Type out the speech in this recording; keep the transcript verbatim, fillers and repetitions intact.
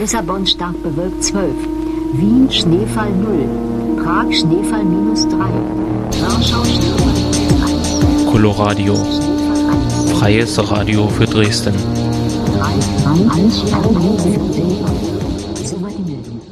Lissabon stark bewölkt zwölf. Wien Schneefall null. Prag Schneefall minus drei. Warschau Schneefall eins. Coloradio. Freies Radio für Dresden. drei. Soweit die Meldung.